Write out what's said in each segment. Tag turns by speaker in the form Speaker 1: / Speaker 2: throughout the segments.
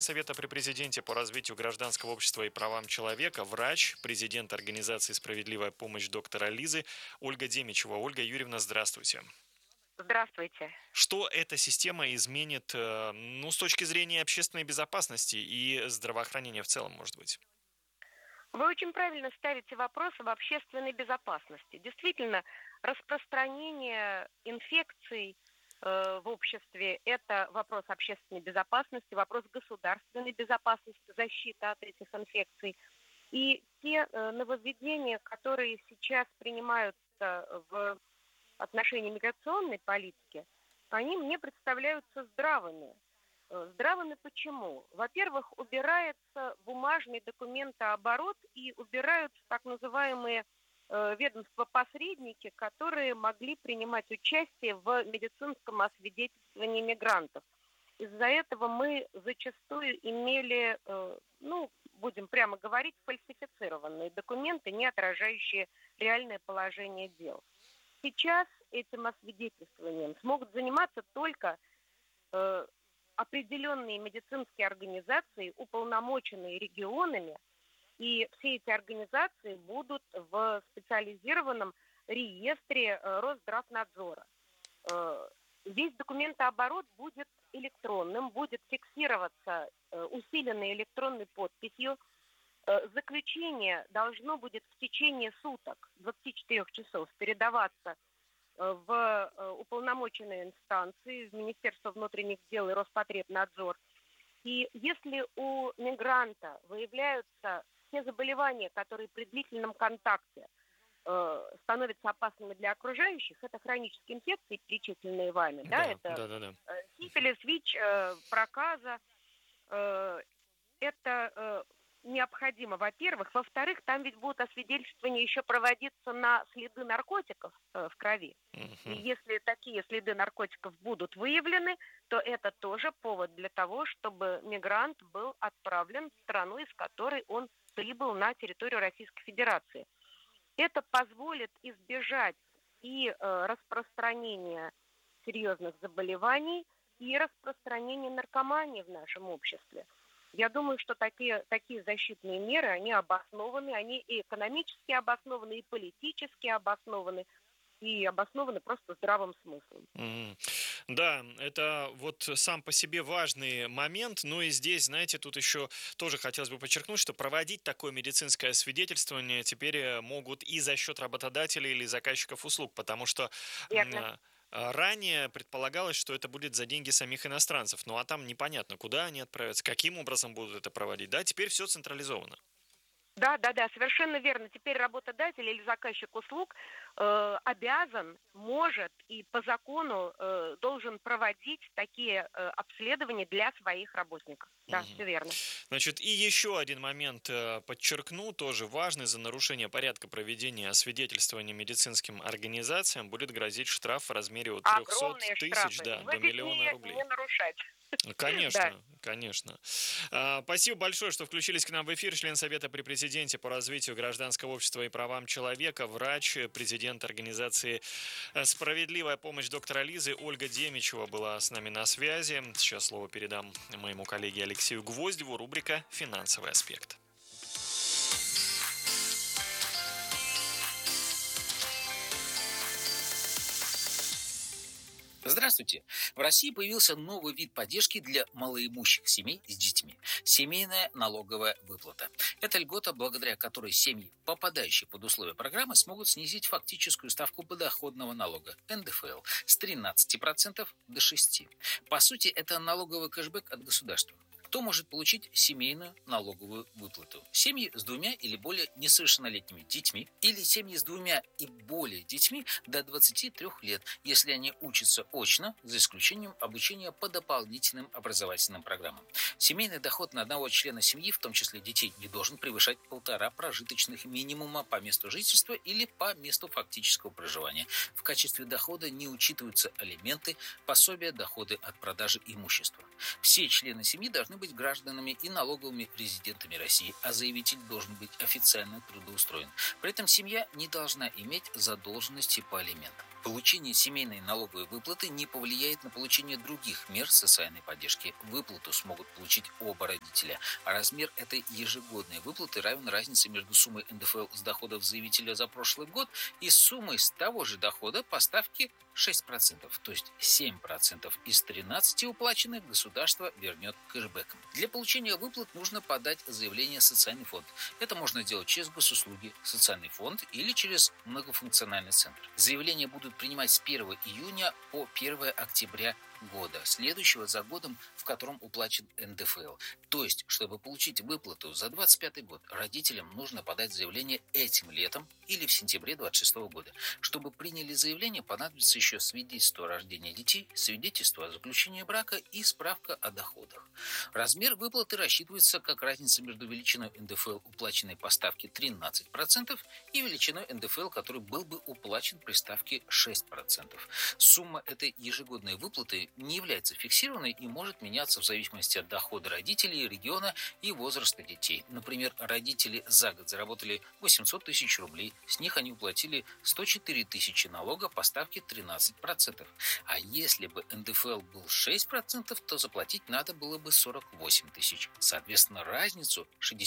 Speaker 1: Совета при президенте по развитию гражданского общества и правам человека, врач, президент организации «Справедливая помощь» доктора Лизы Ольга Демичева. Ольга Юрьевна, здравствуйте.
Speaker 2: Здравствуйте.
Speaker 1: Что эта система изменит, с точки зрения общественной безопасности и здравоохранения в целом, может быть?
Speaker 2: Вы очень правильно ставите вопрос об общественной безопасности. Действительно, распространение инфекций в обществе – это вопрос общественной безопасности, вопрос государственной безопасности, защиты от этих инфекций. И те нововведения, которые сейчас принимаются в отношении миграционной политики, они мне представляются здравыми. Здравыми почему? Во-первых, убирается бумажный документооборот и убираются так называемые ведомства-посредники, которые могли принимать участие в медицинском освидетельствовании мигрантов. Из-за этого мы зачастую имели, будем прямо говорить, фальсифицированные документы, не отражающие реальное положение дел. Сейчас этим освидетельствованием смогут заниматься только определенные медицинские организации, уполномоченные регионами, и все эти организации будут в специализированном реестре Росздравнадзора. Весь документооборот будет электронным, будет фиксироваться усиленной электронной подписью. Заключение должно будет в течение суток, 24 часов, передаваться в уполномоченные инстанции, в Министерство внутренних дел и Роспотребнадзор. И если у мигранта выявляются все заболевания, которые при длительном контакте становятся опасными для окружающих, это хронические инфекции, перечисленные вами, да,
Speaker 1: Да,
Speaker 2: это
Speaker 1: да, да, да.
Speaker 2: сифилис, ВИЧ, проказа, это необходимо, во-первых. Во-вторых, там ведь будут освидетельствования еще проводиться на следы наркотиков в крови. И
Speaker 1: Мгм.
Speaker 2: если такие следы наркотиков будут выявлены, то это тоже повод для того, чтобы мигрант был отправлен в страну, из которой он прибыл на территорию Российской Федерации. Это позволит избежать и распространения серьезных заболеваний, и распространения наркомании в нашем обществе. Я думаю, что такие защитные меры, они обоснованы, они и экономически обоснованы, и политически обоснованы, и обоснованы просто здравым смыслом.
Speaker 1: Мгм. Да, это вот сам по себе важный момент. Ну и здесь, знаете, тут еще тоже хотелось бы подчеркнуть, что проводить такое медицинское освидетельствование теперь могут и за счет работодателей или заказчиков услуг, потому что
Speaker 2: Верно.
Speaker 1: ранее предполагалось, что это будет за деньги самих иностранцев. Ну а там непонятно, куда они отправятся, каким образом будут это проводить. Да, теперь все централизовано.
Speaker 2: Да, да, да, совершенно верно. Теперь работодатель или заказчик услуг обязан, может и по закону должен проводить такие обследования для своих работников. Да,
Speaker 1: Мгм.
Speaker 2: все верно.
Speaker 1: Значит, и еще один момент подчеркну, тоже важный: за нарушение порядка проведения освидетельствования медицинским организациям будет грозить штраф в размере от 300
Speaker 2: Огромные
Speaker 1: тысяч,
Speaker 2: штрафы.
Speaker 1: да,
Speaker 2: Вы
Speaker 1: до миллиона
Speaker 2: виднее не
Speaker 1: рублей.
Speaker 2: нарушать. Да.
Speaker 1: Конечно, конечно. Спасибо большое, что включились к нам в эфир. Член Совета при президенте по развитию гражданского общества и правам человека, врач, президент организации «Справедливая помощь» доктора Лизы Ольга Демичева была с нами на связи. Сейчас слово передам моему коллеге Алексею Гвоздеву. Рубрика «Финансовый аспект».
Speaker 3: Здравствуйте! В России появился новый вид поддержки для малоимущих семей с детьми – семейная налоговая выплата. Это льгота, благодаря которой семьи, попадающие под условия программы, смогут снизить фактическую ставку подоходного налога НДФЛ с 13% до 6%. По сути, это налоговый кэшбэк от государства. Кто может получить семейную налоговую выплату? Семьи с двумя или более несовершеннолетними детьми или семьи с двумя и более детьми до 23 лет, если они учатся очно, за исключением обучения по дополнительным образовательным программам. Семейный доход на одного члена семьи, в том числе детей, не должен превышать 1,5 прожиточных минимума по месту жительства или по месту фактического проживания. В качестве дохода не учитываются алименты, пособия, доходы от продажи имущества. Все члены семьи должны быть гражданами и налоговыми резидентами России, а заявитель должен быть официально трудоустроен. При этом семья не должна иметь задолженности по алиментам. Получение семейной налоговой выплаты не повлияет на получение других мер социальной поддержки. Выплату смогут получить оба родителя, а размер этой ежегодной выплаты равен разнице между суммой НДФЛ с доходов заявителя за прошлый год и суммой с того же дохода по ставке 6%, то есть 7% из 13 уплаченных государство вернет кэшбэком. Для получения выплат нужно подать заявление в социальный фонд. Это можно делать через госуслуги, социальный фонд или через многофункциональный центр. Заявления будут принимать с 1 июня по 1 октября года, следующего за годом, в котором уплачен НДФЛ. То есть, чтобы получить выплату за 2025 год, родителям нужно подать заявление этим летом или в сентябре 2026 года. Чтобы приняли заявление, понадобится еще свидетельство о рождении детей, свидетельство о заключении брака и справка о доходах. Размер выплаты рассчитывается как разница между величиной НДФЛ, уплаченной по ставке 13%, и величиной НДФЛ, который был бы уплачен при ставке 6%. Сумма этой ежегодной выплаты не является фиксированной и может меняться в зависимости от дохода родителей, региона и возраста детей. Например, родители за год заработали 800 тысяч рублей, с них они уплатили 104 тысячи налога по ставке 13%. А если бы НДФЛ был 6%, то заплатить надо было бы 48 тысяч. Соответственно, разницу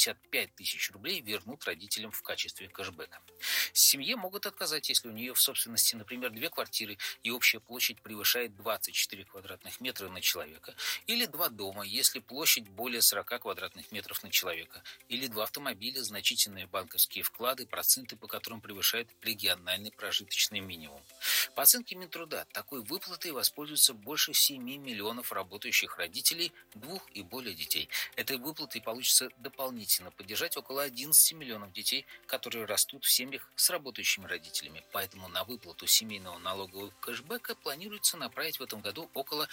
Speaker 3: 65 тысяч рублей вернут родителям в качестве кэшбэка. Семье могут отказать, если у нее в собственности, например, 2 квартиры и общая площадь превышает 24 квадратных метра на человека, или 2 дома, если площадь более 40 квадратных метров на человека, или 2 автомобиля, значительные банковские вклады, проценты по которым превышают региональный прожиточный минимум. По оценке Минтруда, такой выплатой воспользуются больше 7 миллионов работающих родителей 2 и более детей. Этой выплатой получится дополнительно поддержать около 11 миллионов детей, которые растут в семьях с работающими родителями. Поэтому на выплату семейного налогового кэшбэка планируется направить в этом году около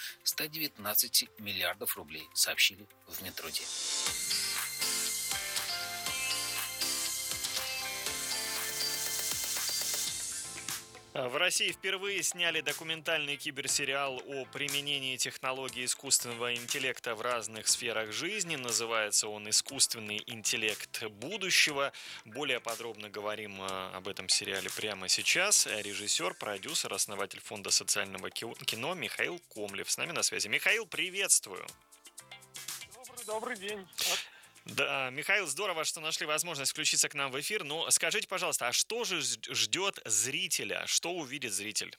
Speaker 3: 119 миллиардов рублей, сообщили в Минтруде.
Speaker 1: В России впервые сняли документальный киберсериал о применении технологий искусственного интеллекта в разных сферах жизни. Называется он «Искусственный интеллект будущего». Более подробно говорим об этом сериале прямо сейчас. Режиссер, продюсер, основатель фонда социального кино Михаил Комлев с нами на связи. Михаил, приветствую.
Speaker 4: Добрый день.
Speaker 1: Да, Михаил, здорово, что нашли возможность включиться к нам в эфир. Но скажите, пожалуйста, а что же ждет зрителя? Что увидит зритель?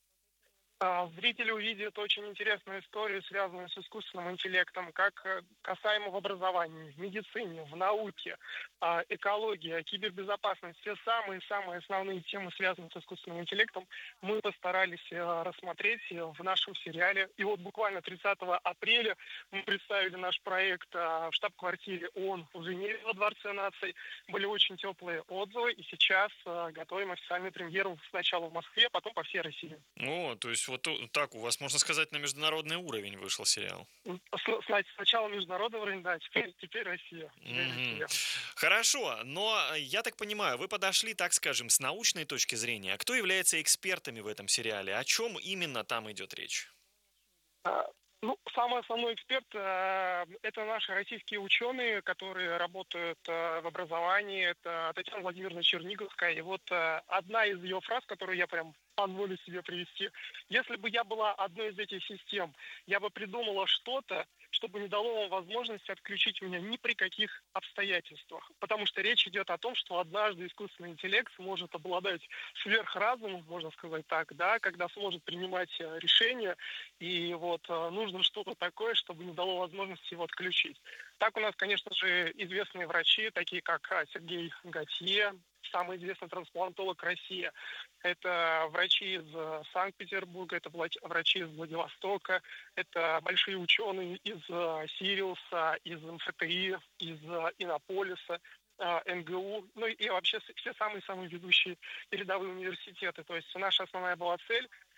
Speaker 4: Зрители увидят очень интересную историю, связанную с искусственным интеллектом, как касаемо в образовании, в медицине, в науке, экологии, кибербезопасность. Все самые-самые основные темы, связанные с искусственным интеллектом, мы постарались рассмотреть в нашем сериале. И вот буквально 30 апреля мы представили наш проект в штаб-квартире ООН в Женеве во Дворце наций. Были очень теплые отзывы, и сейчас готовим официальную премьеру сначала в Москве, а потом по всей России.
Speaker 1: О, то есть вот так у вас, можно сказать, на международный уровень вышел сериал.
Speaker 4: Сначала международный уровень, да, теперь Россия.
Speaker 1: Хорошо, но я так понимаю, вы подошли, так скажем, с научной точки зрения. А кто является экспертами в этом сериале? О чем именно там идет речь?
Speaker 4: Самый основной эксперт это наши российские ученые, которые работают в образовании. Это Татьяна Владимировна Черниговская. И вот одна из ее фраз, которую я прям позволю себе привести. Если бы я была одной из этих систем, я бы придумала что-то, чтобы не дало вам возможности отключить меня ни при каких обстоятельствах. Потому что речь идет о том, что однажды искусственный интеллект сможет обладать сверхразумом, можно сказать так, да, когда сможет принимать решения. И вот нужно что-то такое, чтобы не дало возможности его отключить. Так у нас, конечно же, известные врачи, такие как Сергей Готье, самый известный трансплантолог России. Это врачи из Санкт-Петербурга, это врачи из Владивостока, это большие ученые из Сириуса, из МФТИ, из Иннополиса, НГУ, и вообще все самые-самые ведущие передовые университеты. То есть наша основная была цель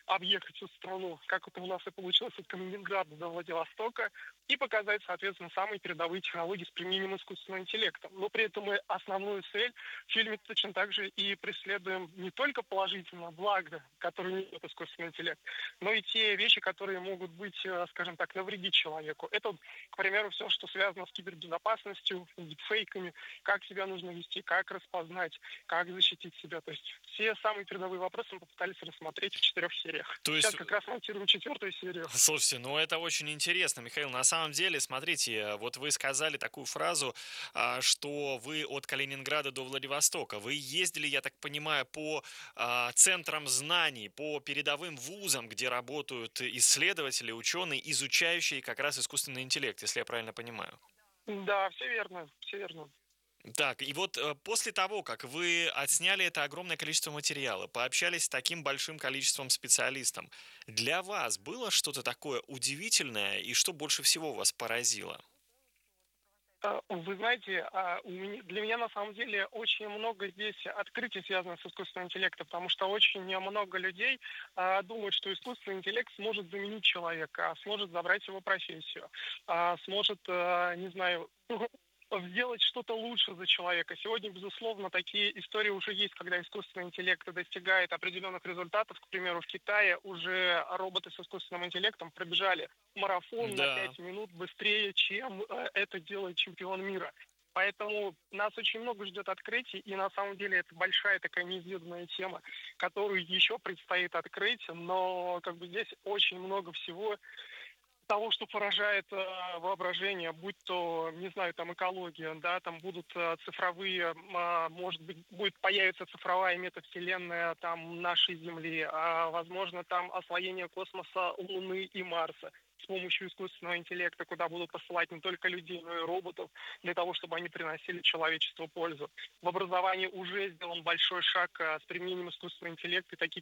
Speaker 4: объехать всю страну, как это у нас и получилось от Калининграда до Владивостока, и показать, соответственно, самые передовые технологии с применением искусственного интеллекта. Но при этом мы основную цель в фильме точно так же и преследуем не только положительно благо, которое несет искусственный интеллект, но и те вещи, которые могут быть, скажем так, навредить человеку. Это, к примеру, все, что связано с кибербезопасностью, с дипфейками, как себя нужно вести, как распознать, как защитить себя. То есть все самые передовые вопросы мы попытались рассмотреть в 4 сериях.
Speaker 1: То
Speaker 4: Сейчас
Speaker 1: есть,
Speaker 4: как раз монтируем 4 серию.
Speaker 1: слушайте, ну это очень интересно, Михаил. На самом деле, смотрите, вот вы сказали такую фразу, что вы от Калининграда до Владивостока. Вы ездили, я так понимаю, по центрам знаний, по передовым вузам, где работают исследователи, ученые, изучающие как раз искусственный интеллект, если я правильно понимаю.
Speaker 4: Да, все верно, все верно.
Speaker 1: Так, и вот после того, как вы отсняли это огромное количество материала, пообщались с таким большим количеством специалистов, для вас было что-то такое удивительное, и что больше всего вас поразило?
Speaker 4: Вы знаете, для меня на самом деле очень много здесь открытий связано с искусственным интеллектом, потому что очень много людей думают, что искусственный интеллект сможет заменить человека, сможет забрать его профессию, сможет, не знаю, сделать что-то лучше за человека. Сегодня, безусловно, такие истории уже есть, когда искусственный интеллект достигает определенных результатов. К примеру, в Китае уже роботы с искусственным интеллектом пробежали марафон на
Speaker 1: Да.
Speaker 4: 5 минут быстрее, чем это делает чемпион мира. Поэтому нас очень много ждет открытий, и на самом деле это большая такая неизведанная тема, которую еще предстоит открыть, но как бы здесь очень много всего того, что поражает воображение, будь то, не знаю, там экология, да, там будут цифровые, может быть, появится цифровая метавселенная там нашей Земли, возможно, там освоение космоса Луны и Марса с помощью искусственного интеллекта, куда будут посылать не только людей, но и роботов, для того, чтобы они приносили человечеству пользу. В образовании уже сделан большой шаг с применением искусственного интеллекта, и такие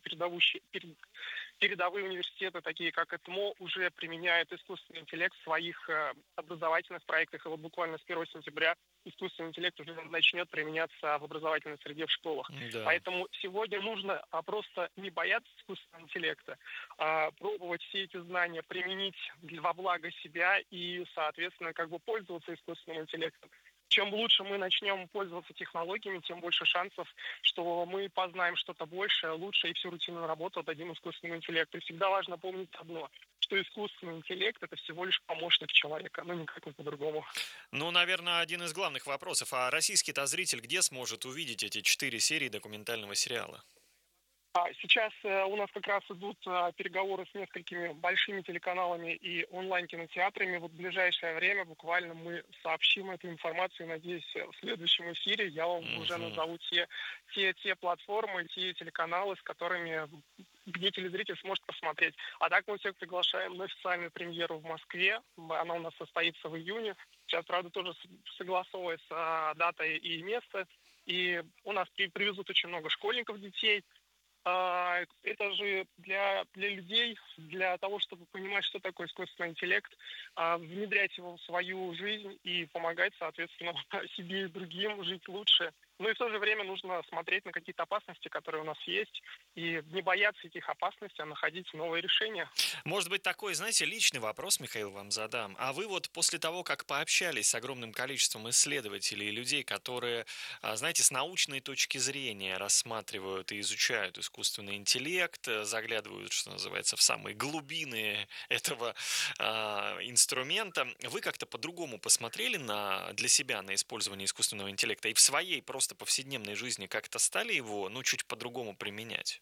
Speaker 4: передовые университеты, такие как ЭТМО, уже применяют искусственный интеллект в своих образовательных проектах. И вот буквально с 1 сентября искусственный интеллект уже начнет применяться в образовательной среде в школах.
Speaker 1: Да.
Speaker 4: Поэтому сегодня нужно просто не бояться искусственного интеллекта, пробовать все эти знания применить во благо себя и, соответственно, как бы пользоваться искусственным интеллектом. Чем лучше мы начнем пользоваться технологиями, тем больше шансов, что мы познаем что-то большее, лучше, и всю рутинную работу отдадим искусственному интеллекту. И всегда важно помнить одно, что искусственный интеллект – это всего лишь помощник человека, но никак не по-другому.
Speaker 1: Ну, наверное, один из главных вопросов. А российский-то зритель где сможет увидеть эти 4 серии документального сериала?
Speaker 4: Сейчас у нас как раз идут переговоры с несколькими большими телеканалами и онлайн-кинотеатрами. Вот в ближайшее время буквально мы сообщим эту информацию. Надеюсь, в следующем эфире я вам уже назову те платформы, те телеканалы, с которыми где телезритель сможет посмотреть. А так мы всех приглашаем на официальную премьеру в Москве. Она у нас состоится в июне. Сейчас, правда, тоже согласовывается дата и место. И у нас привезут очень много школьников, детей. Это же для людей, для того, чтобы понимать, что такое искусственный интеллект, внедрять его в свою жизнь и помогать, соответственно, себе и другим жить лучше. Ну и в то же время нужно смотреть на какие-то опасности, которые у нас есть, и не бояться этих опасностей, а находить новые решения.
Speaker 1: Может быть, такой, знаете, личный вопрос, Михаил, вам задам. А вы вот после того, как пообщались с огромным количеством исследователей и людей, которые, знаете, с научной точки зрения рассматривают и изучают искусственный интеллект, заглядывают, что называется, в самые глубины этого инструмента, вы как-то по-другому посмотрели для себя на использование искусственного интеллекта и в своей просто повседневной жизни как-то стали его, ну, чуть по-другому применять?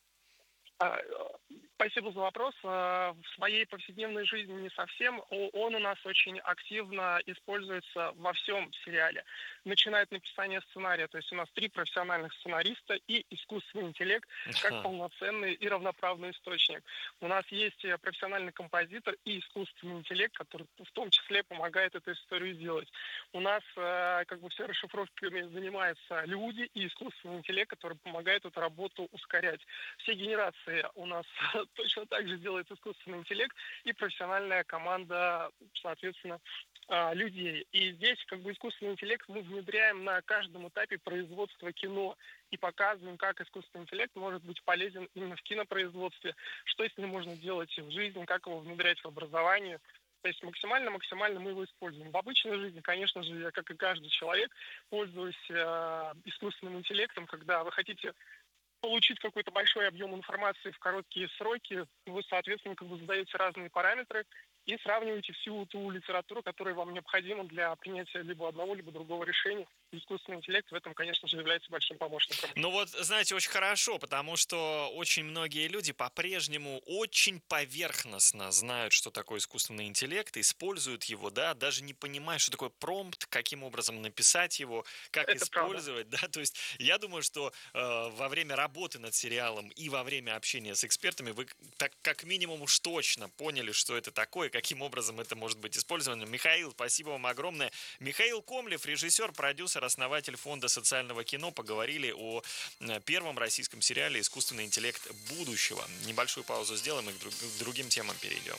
Speaker 4: Спасибо за вопрос. В своей повседневной жизни не совсем. Он у нас очень активно используется во всем сериале. Начиная от написания сценария. То есть у нас 3 профессиональных сценариста и искусственный интеллект как полноценный и равноправный источник. У нас есть профессиональный композитор и искусственный интеллект, который в том числе помогает эту историю делать. У нас как бы все расшифровками занимаются люди и искусственный интеллект, который помогает эту работу ускорять. Все генерации у нас точно так же делает искусственный интеллект и профессиональная команда, соответственно, людей. И здесь как бы искусственный интеллект мы внедряем на каждом этапе производства кино и показываем, как искусственный интеллект может быть полезен именно в кинопроизводстве, что с ним можно делать в жизни, как его внедрять в образование. То есть максимально мы его используем. В обычной жизни, конечно же, я, как и каждый человек, пользуюсь искусственным интеллектом, когда вы хотите получить какой-то большой объем информации в короткие сроки, вы, соответственно, как бы задаете разные параметры и сравниваете всю ту литературу, которая вам необходима для принятия либо одного, либо другого решения. Искусственный интеллект в этом, конечно же, является большим помощником.
Speaker 1: Ну вот, знаете, очень хорошо, потому что очень многие люди по-прежнему очень поверхностно знают, что такое искусственный интеллект, используют его, да, даже не понимая, что такое промпт, каким образом написать его, как
Speaker 4: Это
Speaker 1: использовать, да, то есть я думаю, что во время работы над сериалом и во время общения с экспертами вы так как минимум уж точно поняли, что это такое, каким образом это может быть использовано. Михаил, спасибо вам огромное. Михаил Комлев, режиссер, продюсер, основатель фонда социального кино, поговорили о первом российском сериале «Искусственный интеллект будущего». Небольшую паузу сделаем и к другим темам перейдем.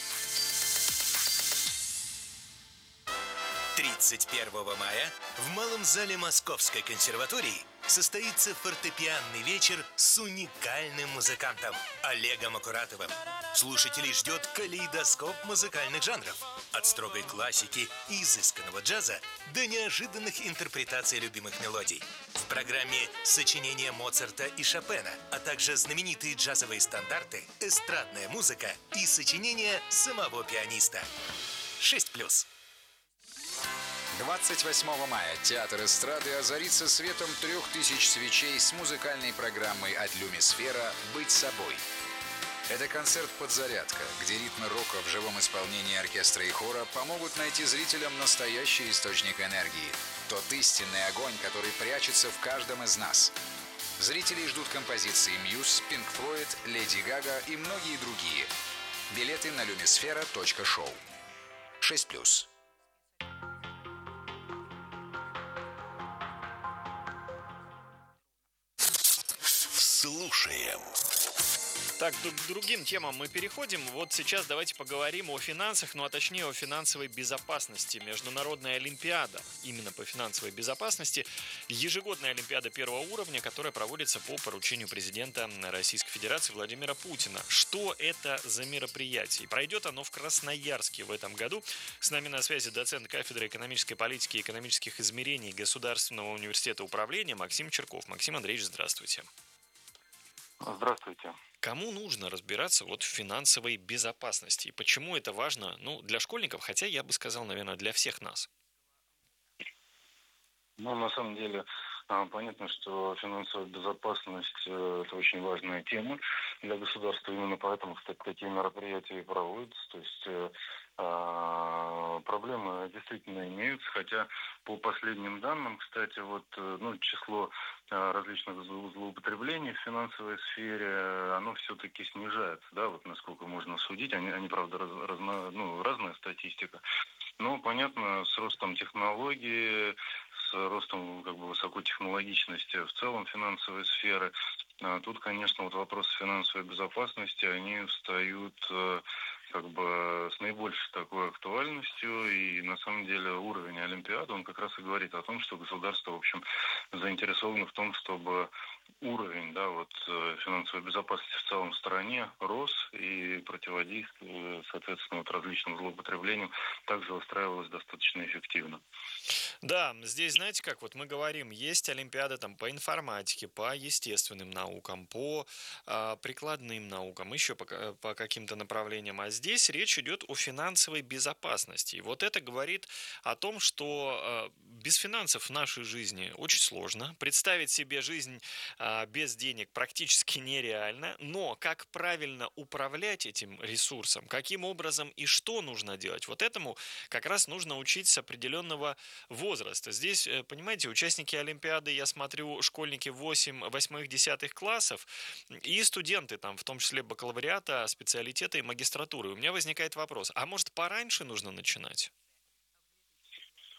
Speaker 5: 31 мая в Малом зале Московской консерватории состоится фортепианный вечер с уникальным музыкантом Олегом Акуратовым. Слушателей ждет калейдоскоп музыкальных жанров. От строгой классики и изысканного джаза до неожиданных интерпретаций любимых мелодий. В программе сочинения Моцарта и Шопена, а также знаменитые джазовые стандарты, эстрадная музыка и сочинения самого пианиста. 6+.
Speaker 6: 28 мая театр эстрады озарится светом 3000 свечей с музыкальной программой от Люмисфера «Быть собой». Это концерт-подзарядка, где ритмы рока в живом исполнении оркестра и хора помогут найти зрителям настоящий источник энергии. Тот истинный огонь, который прячется в каждом из нас. Зрителей ждут композиции Muse, Pink Floyd, Lady Gaga и многие другие. Билеты на lumisfera.show. 6+.
Speaker 5: Слушаем.
Speaker 1: Так, к другим темам мы переходим. Вот сейчас давайте поговорим о финансах, ну а точнее о финансовой безопасности. Международная олимпиада именно по финансовой безопасности. Ежегодная олимпиада первого уровня, которая проводится по поручению президента Российской Федерации Владимира Путина. Что это за мероприятие? Пройдет оно в Красноярске в этом году. С нами на связи доцент кафедры экономической политики и экономических измерений Государственного университета управления Максим Черков. Максим Андреевич, здравствуйте.
Speaker 7: Здравствуйте.
Speaker 1: Кому нужно разбираться вот в финансовой безопасности? И почему это важно, ну, для школьников, хотя я бы сказал, наверное, для всех нас?
Speaker 7: Ну, на самом деле, понятно, что финансовая безопасность – это очень важная тема для государства. Именно поэтому, кстати, такие мероприятия и проводятся. То есть проблемы действительно имеются, хотя по последним данным, кстати, вот, число различных злоупотреблений в финансовой сфере, оно все-таки снижается, да, вот насколько можно судить. Они правда, разная статистика. Но, понятно, с ростом технологий, с ростом как бы высокотехнологичности в целом финансовой сферы, тут, конечно, вот вопросы финансовой безопасности, они встают как бы с наибольшей такой актуальностью, и на самом деле уровень Олимпиады, он как раз и говорит о том, что государство, в общем, заинтересовано в том, чтобы уровень, да, вот финансовой безопасности в целом в стране рос, и противодействие, соответственно, вот различным злоупотреблениям также устраивалось достаточно эффективно.
Speaker 1: Да, здесь, знаете, как вот мы говорим, есть олимпиады там по информатике, по естественным наукам, по прикладным наукам, еще по каким-то направлениям, а здесь речь идет о финансовой безопасности. И вот это говорит о том, что без финансов в нашей жизни очень сложно, представить себе жизнь без денег практически нереально, но как правильно управлять этим ресурсом, каким образом и что нужно делать, вот этому как раз нужно учить с определенного возраста. Здесь, понимаете, участники Олимпиады, я смотрю, школьники 8-10 классов и студенты, там, в том числе бакалавриата, специалитета и магистратуры. У меня возникает вопрос, а может пораньше нужно начинать?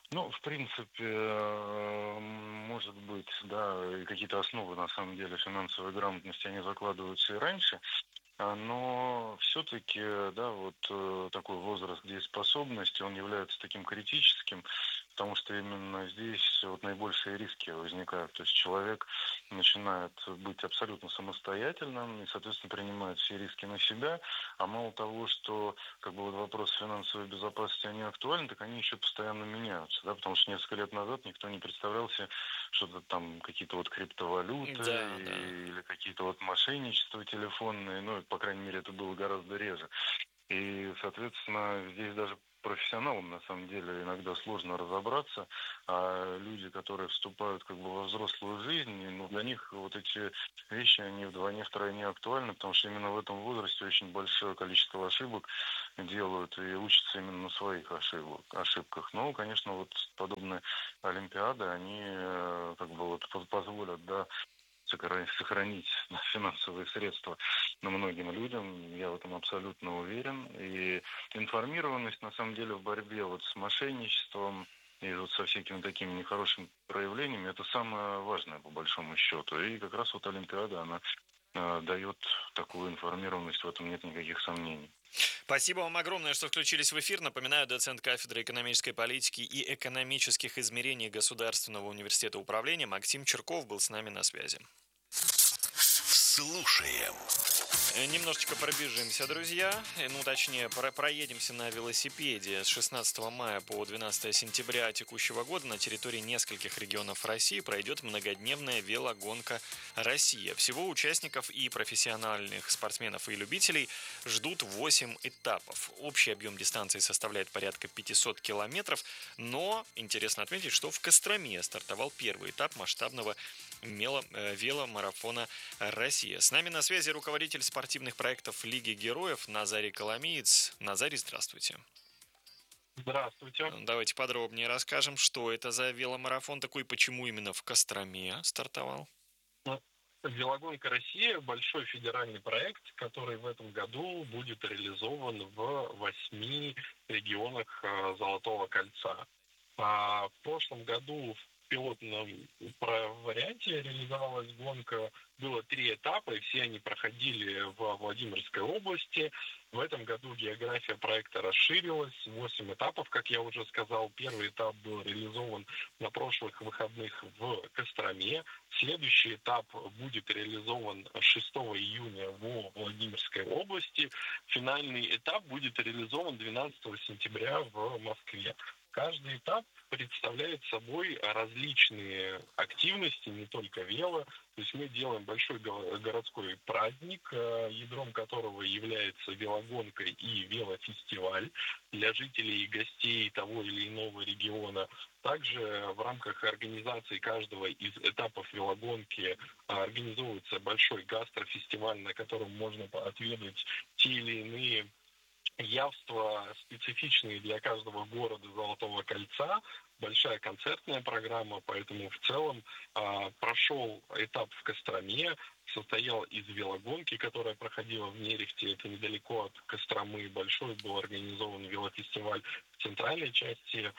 Speaker 7: Ну, в принципе, может быть, да, и какие-то основы, на самом деле, финансовой грамотности, они закладываются и раньше, но все-таки, да, вот такой возраст дееспособности, он является таким критическим, потому что именно здесь вот наибольшие риски возникают. То есть человек начинает быть абсолютно самостоятельным и, соответственно, принимает все риски на себя, а мало того, что как бы вот вопросы финансовой безопасности, они актуальны, так они еще постоянно меняются, да, потому что несколько лет назад никто не представлял себе что-то там, какие-то вот криптовалюты
Speaker 1: Да, да.
Speaker 7: или какие-то вот мошенничества телефонные, ну, по крайней мере, это было гораздо реже. И, соответственно, здесь даже профессионалам на самом деле иногда сложно разобраться, а люди, которые вступают как бы во взрослую жизнь, ну, для них вот эти вещи, они вдвойне-втройне актуальны, потому что именно в этом возрасте очень большое количество ошибок делают и учатся именно на своих ошибках. Но, конечно, вот подобные олимпиады, они как бы вот позволят, да, сохранить финансовые средства многим людям, я в этом абсолютно уверен. И информированность, на самом деле, в борьбе вот с мошенничеством и вот со всякими такими нехорошими проявлениями, это самое важное, по большому счету. И как раз вот Олимпиада, она дает такую информированность, в этом нет никаких сомнений.
Speaker 1: Спасибо вам огромное, что включились в эфир. Напоминаю, доцент кафедры экономической политики и экономических измерений Государственного университета управления Максим Черков был с нами на связи.
Speaker 5: Слушаем.
Speaker 1: Немножечко пробежимся, друзья. Ну, точнее, проедемся на велосипеде. С 16 мая по 12 сентября текущего года на территории нескольких регионов России пройдет многодневная велогонка «Россия». Всего участников и профессиональных спортсменов и любителей ждут 8 этапов. Общий объем дистанции составляет порядка 500 километров, но интересно отметить, что в Костроме стартовал первый этап масштабного веломарафона «Россия». С нами на связи руководитель спортивных проектов Лиги Героев Назарий Коломеец. Назарий, здравствуйте.
Speaker 4: Здравствуйте.
Speaker 1: Давайте подробнее расскажем, что это за веломарафон такой, почему именно в Костроме стартовал.
Speaker 4: Велогонка Россия – большой федеральный проект, который в этом году будет реализован в 8 регионах Золотого кольца. В прошлом году в пилотном варианте реализовалась гонка. Было 3 этапа, и все они проходили в Владимирской области. В этом году география проекта расширилась. 8 этапов, как я уже сказал. Первый этап был реализован на прошлых выходных в Костроме. Следующий этап будет реализован 6 июня в Владимирской области. Финальный этап будет реализован 12 сентября в Москве. Каждый этап представляет собой различные активности, не только вело. То есть мы делаем большой городской праздник, ядром которого является велогонка и велофестиваль для жителей и гостей того или иного региона. Также в рамках организации каждого из этапов велогонки организовывается большой гастрофестиваль, на котором можно отведать те или иные явства, специфичные для каждого города Золотого кольца, большая концертная программа, поэтому в целом прошел этап в Костроме, состоял из велогонки, которая проходила в Нерехте, это недалеко от Костромы. Большой был организован велофестиваль в центральной части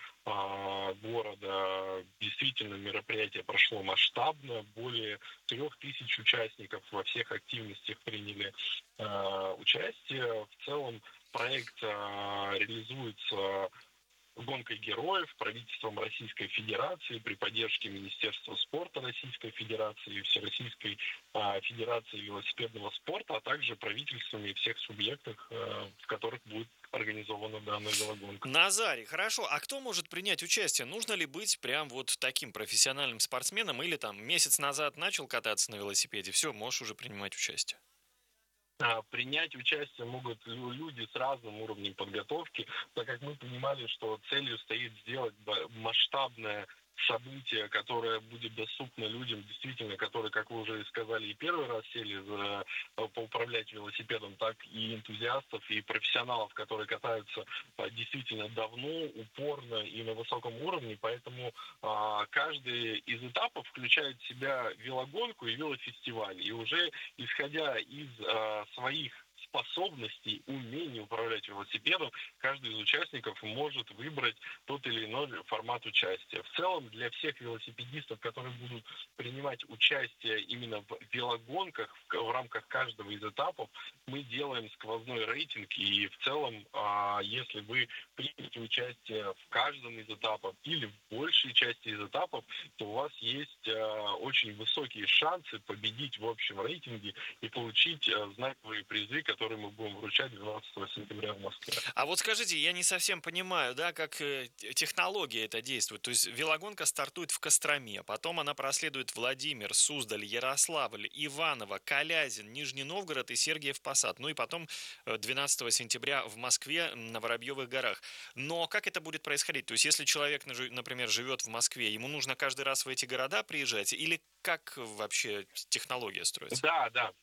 Speaker 4: города. Действительно, мероприятие прошло масштабно, более 3000 участников во всех активностях приняли участие. В целом проект реализуется гонкой героев, правительством Российской Федерации при поддержке Министерства спорта Российской Федерации и Всероссийской Федерации велосипедного спорта, а также правительствами всех субъектов, в которых будет организована данная велогонка.
Speaker 1: Назарий, хорошо. А кто может принять участие? Нужно ли быть прям вот таким профессиональным спортсменом или там месяц назад начал кататься на велосипеде, все, можешь уже принимать участие?
Speaker 4: Принять участие могут люди с разным уровнем подготовки, так как мы понимали, что целью стоит сделать масштабное событие, которое будет доступно людям, действительно, которые, как вы уже сказали, и первый раз сели поуправлять велосипедом, так и энтузиастов, и профессионалов, которые катаются действительно давно, упорно и на высоком уровне. Поэтому каждый из этапов включает в себя велогонку и велофестиваль. И уже исходя из своих
Speaker 8: способностей, умений управлять велосипедом, каждый из участников может выбрать тот или иной формат участия. В целом, для всех велосипедистов, которые будут принимать участие именно в велогонках, в рамках каждого из этапов, мы делаем сквозной рейтинг, и в целом, если вы примете участие в каждом из этапов или в большей части из этапов, то у вас есть очень высокие шансы победить в общем рейтинге и получить знаковые призы, которые мы будем вручать 12 сентября в Москве.
Speaker 1: А вот скажите, я не совсем понимаю, да, как технология это действует. То есть велогонка стартует в Костроме, потом она проследует Владимир, Суздаль, Ярославль, Иваново, Калязин, Нижний Новгород и Сергиев Посад. Ну и потом 12 сентября в Москве на Воробьевых горах. Но как это будет происходить? То есть если человек, например, живет в Москве, ему нужно каждый раз в эти города приезжать? Или как вообще технология строится?
Speaker 8: Да.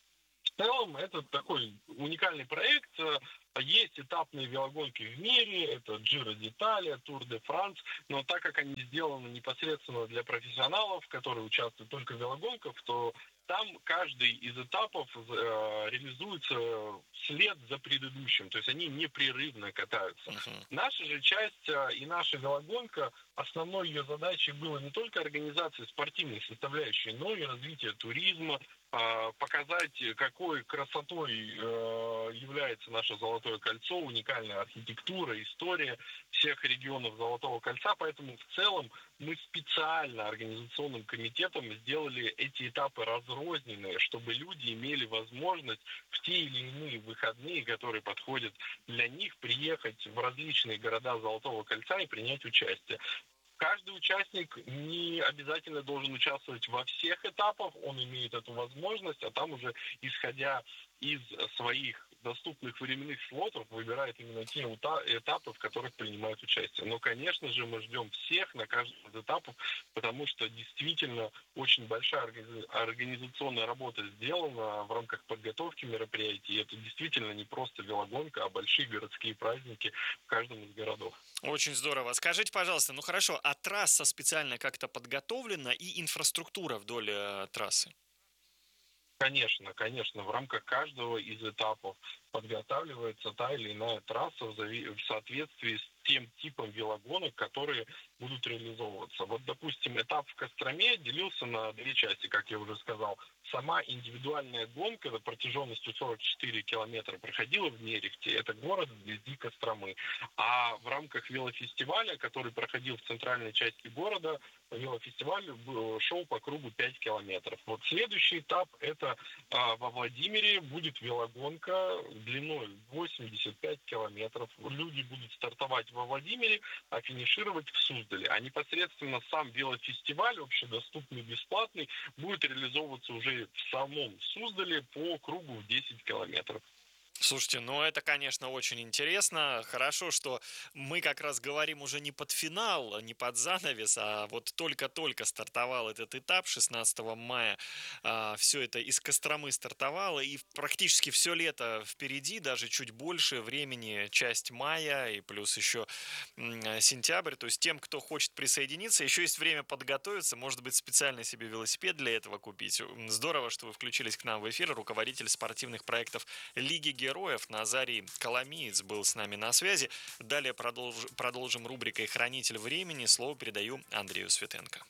Speaker 8: В целом, это такой уникальный проект. Есть этапные велогонки в мире, это Giro d'Italia, Tour de France, но так как они сделаны непосредственно для профессионалов, которые участвуют только в велогонках, то там каждый из этапов реализуется вслед за предыдущим, то есть они непрерывно катаются. Наша же часть и наша велогонка, основной ее задачей было не только организация спортивной составляющей, но и развитие туризма, показать, какой красотой является наше Золотое кольцо, уникальная архитектура, история всех регионов Золотого кольца. Поэтому в целом мы специально организационным комитетом сделали эти этапы разрозненные, чтобы люди имели возможность в те или иные выходные, которые подходят для них, приехать в различные города Золотого кольца и принять участие. Каждый участник не обязательно должен участвовать во всех этапах, он имеет эту возможность, а там уже, исходя из своих доступных временных слотов, выбирает именно те этапы, в которых принимает участие. Но, конечно же, мы ждем всех на каждом из этапов, потому что действительно очень большая организационная работа сделана в рамках подготовки мероприятий. И это действительно не просто велогонка, а большие городские праздники в каждом из городов.
Speaker 1: Очень здорово. Скажите, пожалуйста, ну хорошо, а трасса специально как-то подготовлена и инфраструктура вдоль трассы?
Speaker 8: Конечно. В рамках каждого из этапов подготавливается та или иная трасса в соответствии с тем типом велогонок, которые будут реализовываться. Вот, допустим, этап в Костроме делился на две части, как я уже сказал. Сама индивидуальная гонка протяженностью 44 километра проходила в Нерехте, это город вблизи Костромы. А в рамках велофестиваля, который проходил в центральной части города, велофестиваль шел по кругу 5 километров. Вот следующий этап, это во Владимире будет велогонка длиной 85 километров. Люди будут стартовать во Владимире, а финишировать в Суздале. А непосредственно сам велофестиваль, общедоступный, бесплатный, будет реализовываться уже в самом Суздале по кругу в 10 километров.
Speaker 1: Слушайте, ну это, конечно, очень интересно. Хорошо, что мы как раз говорим уже не под финал, не под занавес, а вот только-только стартовал этот этап 16 мая. Все это из Костромы стартовало, и практически все лето впереди, даже чуть больше времени, часть мая и плюс еще сентябрь. То есть тем, кто хочет присоединиться, еще есть время подготовиться, может быть, специально себе велосипед для этого купить. Здорово, что вы включились к нам в эфир. Руководитель спортивных проектов Лиги Героев Назарий Коломиец был с нами на связи. Далее продолжим рубрикой «Хранитель времени». Слово передаю Андрею Светенко.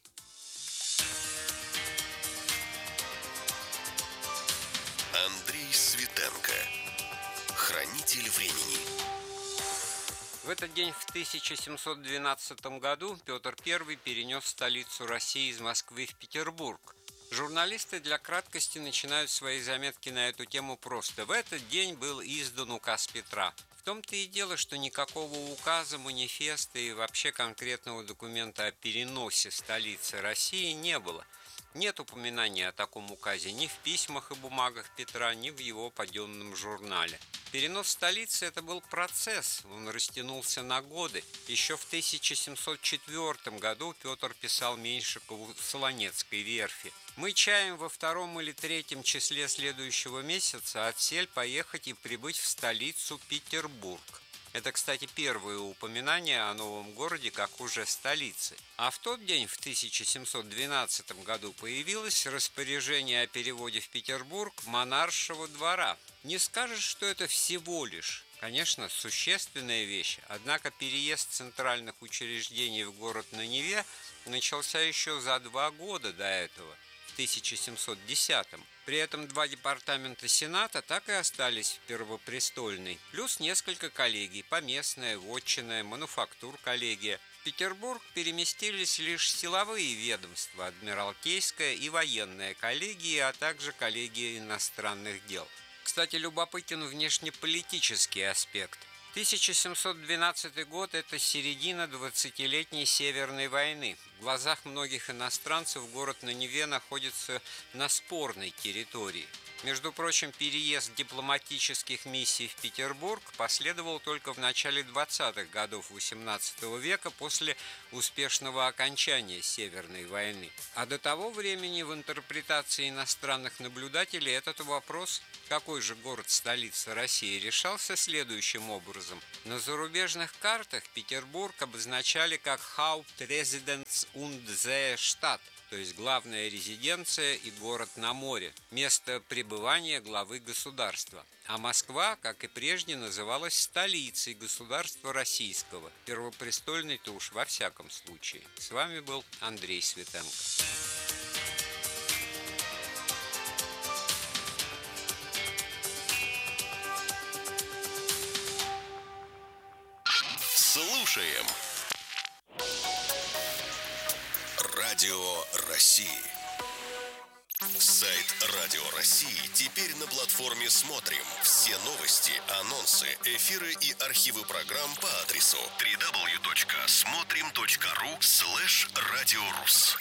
Speaker 5: Андрей Светенко. Хранитель времени.
Speaker 9: В этот день в 1712 году Петр I перенес столицу России из Москвы в Петербург. Журналисты для краткости начинают свои заметки на эту тему просто. В этот день был издан указ Петра. В том-то и дело, что никакого указа, манифеста и вообще конкретного документа о переносе столицы России не было. Нет упоминания о таком указе ни в письмах и бумагах Петра, ни в его паденном журнале. Перенос столицы – это был процесс, он растянулся на годы. Еще в 1704 году Петр писал Меньшикову в Солонецкой верфи: «Мы чаем во 2 или 3 числе следующего месяца отсель поехать и прибыть в столицу Петербург». Это, кстати, первое упоминание о новом городе как уже столице. А в тот день, в 1712 году, появилось распоряжение о переводе в Петербург монаршего двора. Не скажешь, что это всего лишь, конечно, существенная вещь, однако переезд центральных учреждений в город на Неве начался еще за 2 года до этого, в 1710-м. При этом 2 департамента Сената так и остались в Первопрестольной, плюс несколько коллегий: поместная, вотчинная, мануфактур-коллегия. В Петербург переместились лишь силовые ведомства, адмиралтейская и военная коллегии, а также коллегия иностранных дел. Кстати, любопытен внешнеполитический аспект. 1712 год – это середина 20-летней Северной войны. В глазах многих иностранцев город на Неве находится на спорной территории. Между прочим, переезд дипломатических миссий в Петербург последовал только в начале 20-х годов XVIII века после успешного окончания Северной войны. А до того времени в интерпретации иностранных наблюдателей этот вопрос, какой же город-столица России, решался следующим образом. На зарубежных картах Петербург обозначали как Hauptresidenz und Seestadt, то есть главная резиденция и город на море, место пребывания главы государства. А Москва, как и прежде, называлась столицей государства российского. Первопрестольной-то уж во всяком случае. С вами был Андрей Светенко.
Speaker 5: Слушаем Радио России. Сайт Радио России теперь на платформе «Смотрим». Все новости, анонсы, эфиры и архивы программ по адресу www.смотрим.ру/радиорус.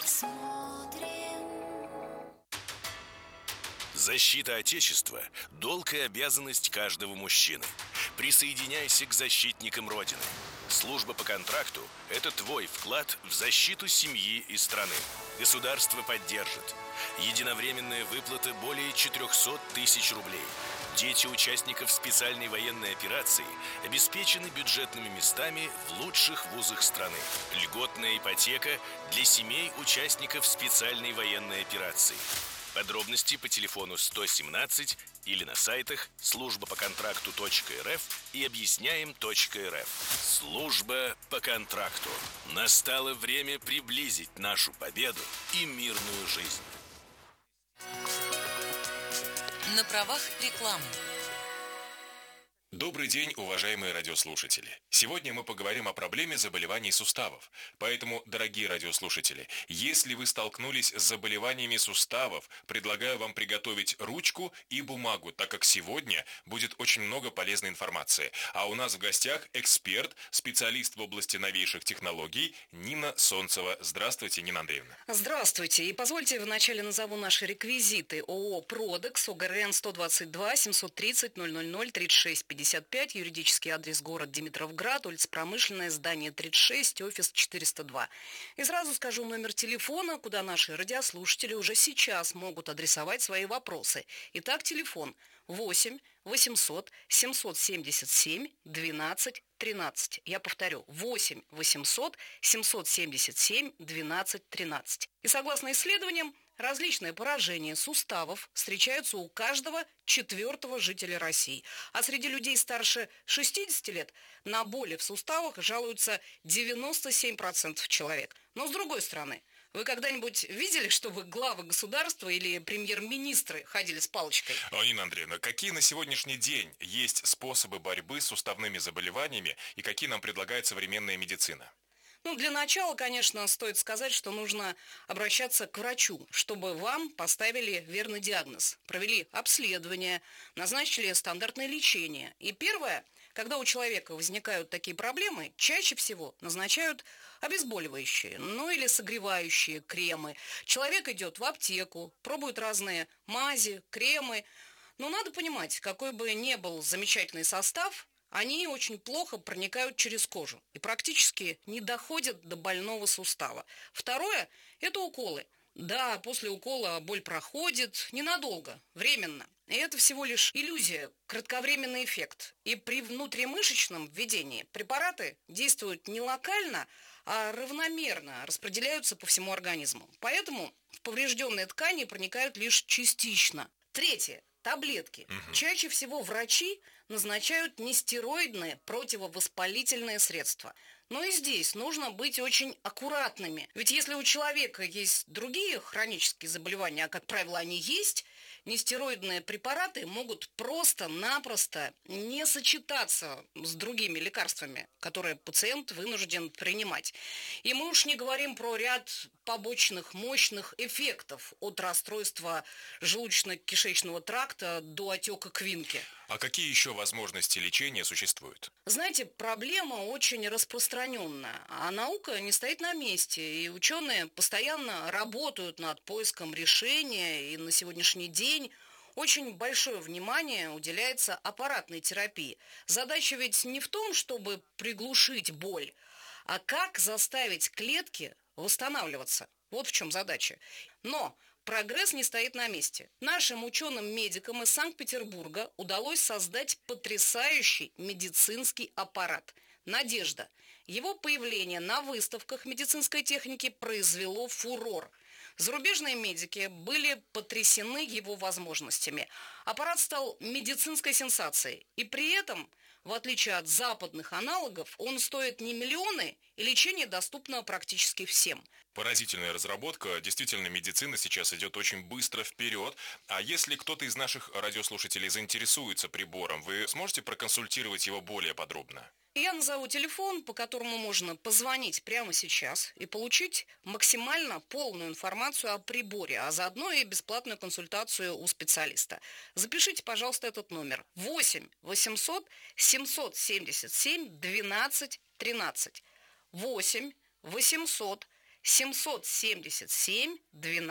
Speaker 5: Защита Отечества – долг и обязанность каждого мужчины. Присоединяйся к защитникам Родины. Служба по контракту – это твой вклад в защиту семьи и страны. Государство поддержит. Единовременная выплата более 400 тысяч рублей. Дети участников специальной военной операции обеспечены бюджетными местами в лучших вузах страны. Льготная ипотека для семей участников специальной военной операции. Подробности по телефону 117 или на сайтах службапоконтракту.рф и объясняем.рф. Служба по контракту. Настало время приблизить нашу победу и мирную жизнь.
Speaker 10: На правах рекламы.
Speaker 11: Добрый день, уважаемые радиослушатели. Сегодня мы поговорим о проблеме заболеваний суставов. Поэтому, дорогие радиослушатели, если вы столкнулись с заболеваниями суставов, предлагаю вам приготовить ручку и бумагу, так как сегодня будет очень много полезной информации. А у нас в гостях эксперт, специалист в области новейших технологий Нина Солнцева. Здравствуйте, Нина Андреевна.
Speaker 12: Здравствуйте. И позвольте вначале назову наши реквизиты. ООО «Продекс», ОГРН 122 730 000 36 55, юридический адрес город Димитровград, улица Промышленная, здание 36, офис 402. И сразу скажу номер телефона, куда наши радиослушатели уже сейчас могут адресовать свои вопросы. Итак, телефон 8 800 777 12 13. Я повторю, 8 800 777 12 13. И согласно исследованиям, различные поражения суставов встречаются у каждого 4-го жителя России. А среди людей старше 60 лет на боли в суставах жалуются 97% человек. Но с другой стороны, вы когда-нибудь видели, чтобы главы государства или премьер-министры ходили с палочкой?
Speaker 11: Нина Андреевна, какие на сегодняшний день есть способы борьбы с суставными заболеваниями и какие нам предлагает современная медицина?
Speaker 12: Для начала, конечно, стоит сказать, что нужно обращаться к врачу, чтобы вам поставили верный диагноз, провели обследование, назначили стандартное лечение. И первое, когда у человека возникают такие проблемы, чаще всего назначают обезболивающие, или согревающие кремы. Человек идет в аптеку, пробует разные мази, кремы. Но надо понимать, какой бы ни был замечательный состав, они очень плохо проникают через кожу и практически не доходят до больного сустава. Второе – это уколы. Да, после укола боль проходит ненадолго, временно. И это всего лишь иллюзия, кратковременный эффект. И при внутримышечном введении препараты действуют не локально, а равномерно распределяются по всему организму. Поэтому в поврежденные ткани проникают лишь частично. Третье. Таблетки. Чаще всего врачи назначают нестероидные противовоспалительные средства. Но и здесь нужно быть очень аккуратными. Ведь если у человека есть другие хронические заболевания, а, как правило, они есть, нестероидные препараты могут просто-напросто не сочетаться с другими лекарствами, которые пациент вынужден принимать. И мы уж не говорим про ряд побочных мощных эффектов от расстройства желудочно-кишечного тракта до отека квинки.
Speaker 11: А какие еще возможности лечения существуют?
Speaker 12: Знаете, проблема очень распространенная, а наука не стоит на месте, и ученые постоянно работают над поиском решения, и на сегодняшний день очень большое внимание уделяется аппаратной терапии. Задача ведь не в том, чтобы приглушить боль, а как заставить клетки восстанавливаться. Вот в чем задача. Но прогресс не стоит на месте. Нашим ученым-медикам из Санкт-Петербурга удалось создать потрясающий медицинский аппарат «Надежда». Его появление на выставках медицинской техники произвело фурор. Зарубежные медики были потрясены его возможностями. Аппарат стал медицинской сенсацией. И при этом, в отличие от западных аналогов, он стоит не миллионы, и лечение доступно практически всем.
Speaker 11: Поразительная разработка. Действительно, медицина сейчас идет очень быстро вперед. А если кто-то из наших радиослушателей заинтересуется прибором, вы сможете проконсультировать его более подробно?
Speaker 12: Я назову телефон, по которому можно позвонить прямо сейчас и получить максимально полную информацию о приборе, а заодно и бесплатную консультацию у специалиста. Запишите, пожалуйста, этот номер: 8 800 777 12 13. 8 800 777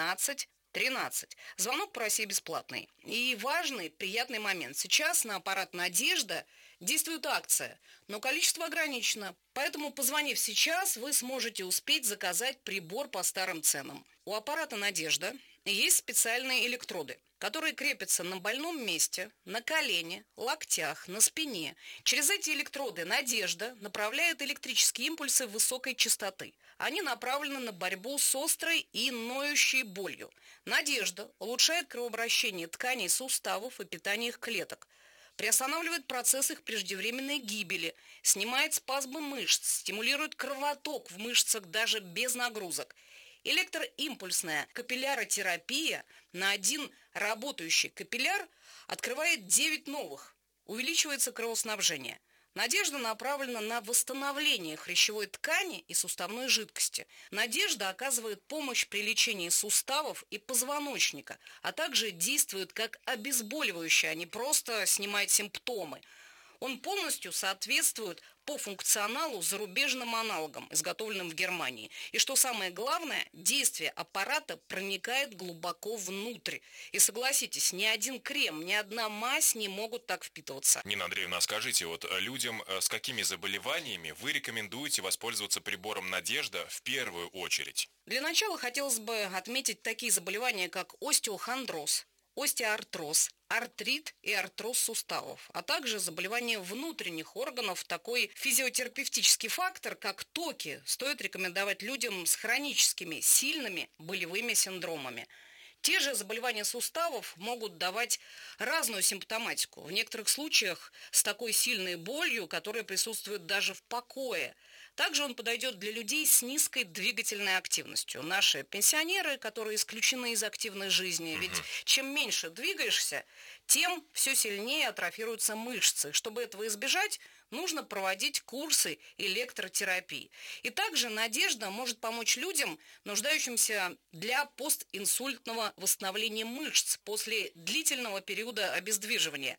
Speaker 12: 12 13. Звонок по России бесплатный. И важный, приятный момент. Сейчас на аппарат «Надежда» действует акция, но количество ограничено. Поэтому, позвонив сейчас, вы сможете успеть заказать прибор по старым ценам. У аппарата «Надежда» есть специальные электроды, которые крепятся на больном месте, на колене, локтях, на спине. Через эти электроды «Надежда» направляет электрические импульсы высокой частоты. Они направлены на борьбу с острой и ноющей болью. «Надежда» улучшает кровообращение тканей суставов и питание их клеток, приостанавливает процесс их преждевременной гибели, снимает спазмы мышц, стимулирует кровоток в мышцах даже без нагрузок. Электроимпульсная капилляротерапия на один работающий капилляр открывает 9 новых. Увеличивается кровоснабжение. «Надежда» направлена на восстановление хрящевой ткани и суставной жидкости. «Надежда» оказывает помощь при лечении суставов и позвоночника, а также действует как обезболивающее, а не просто снимает симптомы. Он полностью соответствует по функционалу зарубежным аналогам, изготовленным в Германии. И что самое главное, действие аппарата проникает глубоко внутрь. И согласитесь, ни один крем, ни одна мазь не могут так впитываться.
Speaker 11: Нина Андреевна, скажите, вот людям с какими заболеваниями вы рекомендуете воспользоваться прибором «Надежда» в первую очередь?
Speaker 12: Для начала хотелось бы отметить такие заболевания, как остеохондроз, остеоартроз, артрит и артроз суставов, а также заболевания внутренних органов. Такой физиотерапевтический фактор, как токи, стоит рекомендовать людям с хроническими, сильными болевыми синдромами. Те же заболевания суставов могут давать разную симптоматику. В некоторых случаях с такой сильной болью, которая присутствует даже в покое. Также он подойдет для людей с низкой двигательной активностью. Наши пенсионеры, которые исключены из активной жизни, ведь чем меньше двигаешься, тем все сильнее атрофируются мышцы. Чтобы этого избежать, нужно проводить курсы электротерапии. И также «Надежда» может помочь людям, нуждающимся для постинсультного восстановления мышц после длительного периода обездвиживания.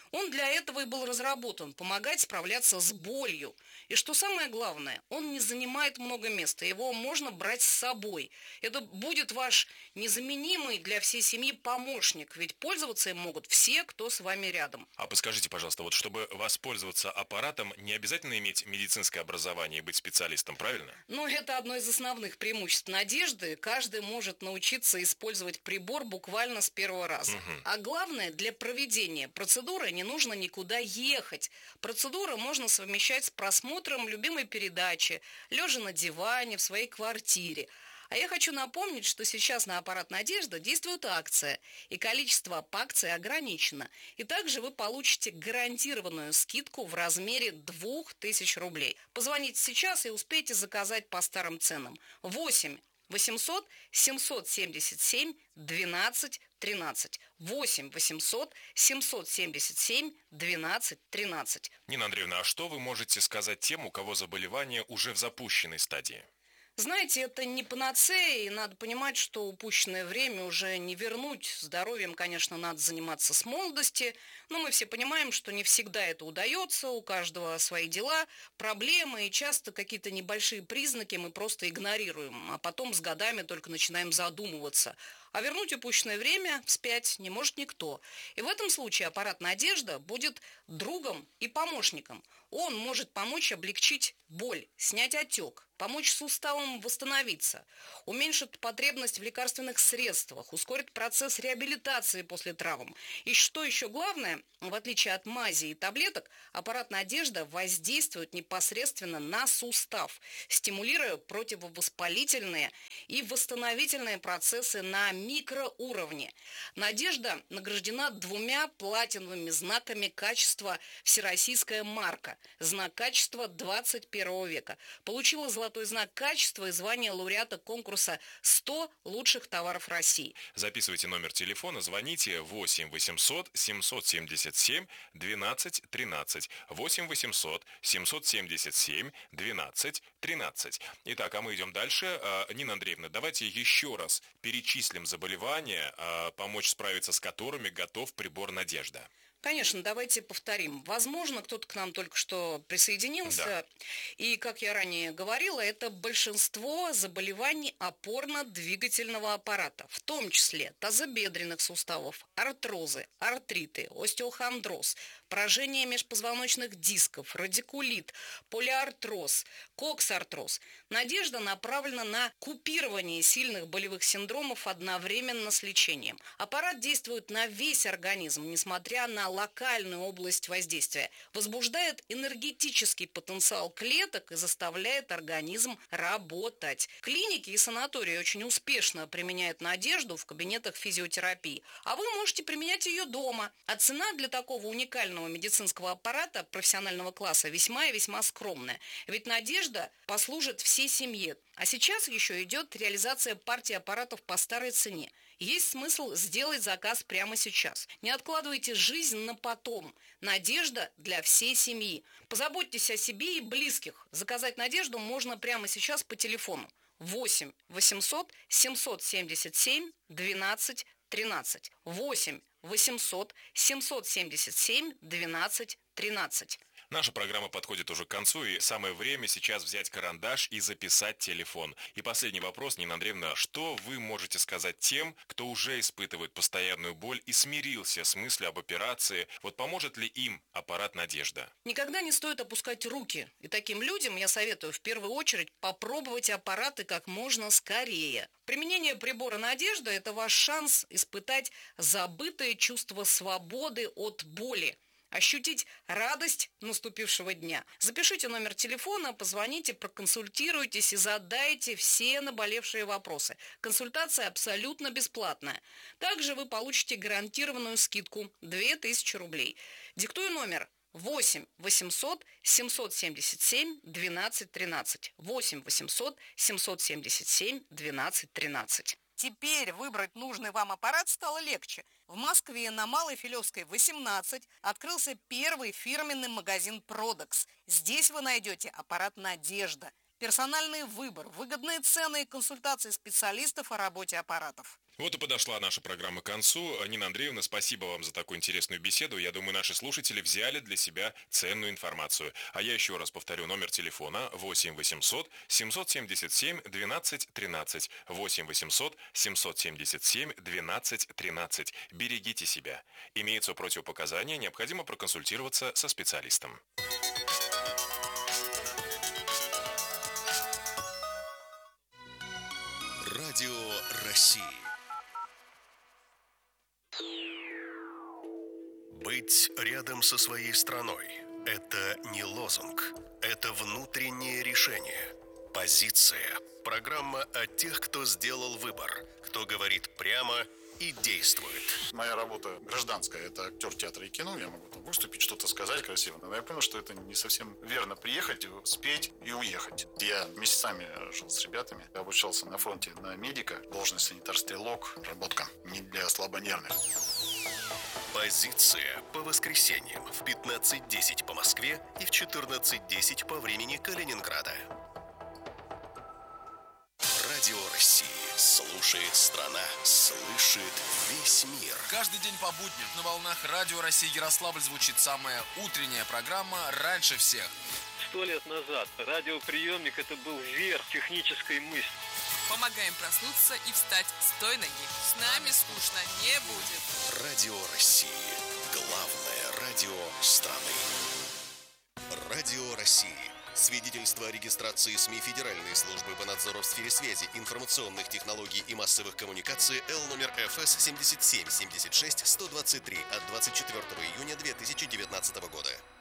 Speaker 12: Он для этого и был разработан – помогать справляться с болью. И что самое главное, он не занимает много места, его можно брать с собой. Это будет ваш незаменимый для всей семьи помощник, ведь пользоваться им могут все, кто с вами рядом.
Speaker 11: А подскажите, пожалуйста, вот чтобы воспользоваться аппаратом, не обязательно иметь медицинское образование и быть специалистом, правильно?
Speaker 12: Ну, это одно из основных преимуществ «Надежды». Каждый может научиться использовать прибор буквально с первого раза. А главное, для проведения процедуры не нужно никуда ехать. Процедуру можно совмещать с просмотром любимой передачи, лежа на диване, в своей квартире. А я хочу напомнить, что сейчас на аппарат «Надежда» действует акция, и количество по акции ограничено. И также вы получите гарантированную скидку в размере 2000 рублей. Позвоните сейчас и успейте заказать по старым ценам. 8 800 777 12 13. 8 800 777 12 13.
Speaker 11: Нина Андреевна, а что вы можете сказать тем, у кого заболевание уже в запущенной стадии?
Speaker 12: Знаете, это не панацея, и надо понимать, что упущенное время уже не вернуть. Здоровьем, конечно, надо заниматься с молодости, но мы все понимаем, что не всегда это удается, у каждого свои дела, проблемы, и часто какие-то небольшие признаки мы просто игнорируем, а потом с годами только начинаем задумываться. А вернуть упущенное время вспять не может никто. И в этом случае аппарат «Надежда» будет другом и помощником. Он может помочь облегчить боль, снять отек, помочь суставам восстановиться, уменьшит потребность в лекарственных средствах, ускорит процесс реабилитации после травм. И что еще главное, в отличие от мази и таблеток, аппарат «Надежда» воздействует непосредственно на сустав, стимулируя противовоспалительные и восстановительные процессы на микроуровне. «Надежда» награждена 2 платиновыми знаками качества «Всероссийская марка», знак качества 21 века. Получила золотой знак качества и звание лауреата конкурса «100 лучших товаров России».
Speaker 11: Записывайте номер телефона, звоните 8 800 777 12 13. 8 800 777 12 13. Итак, а мы идем дальше. Нина Андреевна, давайте еще раз перечислим заболевания, помочь справиться с которыми готов прибор «Надежда».
Speaker 12: Конечно, давайте повторим. Возможно, кто-то к нам только что присоединился.
Speaker 11: Да.
Speaker 12: И, как я ранее говорила, это большинство заболеваний опорно-двигательного аппарата, в том числе тазобедренных суставов, артрозы, артриты, остеохондроз, поражение межпозвоночных дисков, радикулит, полиартроз, коксартроз. «Надежда» направлена на купирование сильных болевых синдромов одновременно с лечением. Аппарат действует на весь организм, несмотря на локальную область воздействия, возбуждает энергетический потенциал клеток и заставляет организм работать. Клиники и санатории очень успешно применяют «Надежду» в кабинетах физиотерапии, а вы можете применять ее дома. А цена для такого уникального медицинского аппарата профессионального класса весьма и весьма скромная. Ведь «Надежда» послужит всей семье. А сейчас еще идет реализация партии аппаратов по старой цене. Есть смысл сделать заказ прямо сейчас. Не откладывайте жизнь на потом. «Надежда» для всей семьи. Позаботьтесь о себе и близких. Заказать «Надежду» можно прямо сейчас по телефону 8 800 777 12 13. 8 800 777 12 13.
Speaker 11: Наша программа подходит уже к концу, и самое время сейчас взять карандаш и записать телефон. И последний вопрос, Нина Андреевна, что вы можете сказать тем, кто уже испытывает постоянную боль и смирился с мыслью об операции? Вот поможет ли им аппарат «Надежда»?
Speaker 12: Никогда не стоит опускать руки. И таким людям я советую в первую очередь попробовать аппараты как можно скорее. Применение прибора «Надежда» – это ваш шанс испытать забытое чувство свободы от боли. Ощутить радость наступившего дня. Запишите номер телефона, позвоните, проконсультируйтесь и задайте все наболевшие вопросы. Консультация абсолютно бесплатная. Также вы получите гарантированную скидку 2000 рублей. Диктую номер 8 800 777 12 13. 8 800 777 12 13.
Speaker 13: Теперь выбрать нужный вам аппарат стало легче. В Москве на Малой Филевской, 18, открылся первый фирменный магазин «Продекс». Здесь вы найдете аппарат «Надежда». персональный выбор, выгодные цены и консультации специалистов о работе аппаратов.
Speaker 11: Вот и подошла наша программа к концу. Нина Андреевна, спасибо вам за такую интересную беседу. Я думаю, наши слушатели взяли для себя ценную информацию. А я еще раз повторю номер телефона 8 800 777 12 13. 8 800 777 12 13. Берегите себя. Имеются противопоказания, необходимо проконсультироваться со специалистом.
Speaker 14: Радио России. Быть рядом со своей страной – это не лозунг, это внутреннее решение. Позиция. Программа о тех, кто сделал выбор, кто говорит прямо и действует.
Speaker 15: Моя работа гражданская, это актер театра и кино, я могу там выступить, что-то сказать красиво. Но я понял, что это не совсем верно. Приехать, спеть и уехать. Я месяцами жил с ребятами, обучался на фронте на медика, должность санитар-стрелок, работка не для слабонервных.
Speaker 14: Позиция по воскресеньям в 15:10 по Москве и в 14:10 по времени Калининграда. Радио России. Слушает страна, слышит весь мир.
Speaker 16: Каждый день по будням на волнах Радио России Ярославль звучит самая утренняя программа «Раньше всех».
Speaker 17: 100 лет назад радиоприемник – это был верх технической мысли.
Speaker 18: Помогаем проснуться и встать с той ноги. С нами скучно не будет.
Speaker 14: Радио России. Главное радио страны. Радио России. Свидетельство о регистрации СМИ Федеральной службы по надзору в сфере связи, информационных технологий и массовых коммуникаций Л номер ФС 77 76 123 от 24 июня 2019 года.